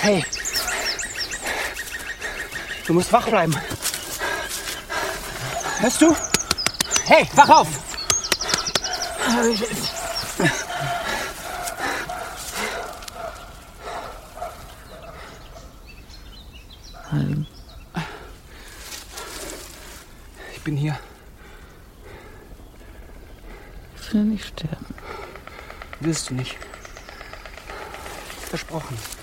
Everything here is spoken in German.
Hey. Du musst wach bleiben. Hörst du? Hey, wach auf! Halim. Ich bin hier. Ich will nicht sterben. Willst du nicht? Versprochen.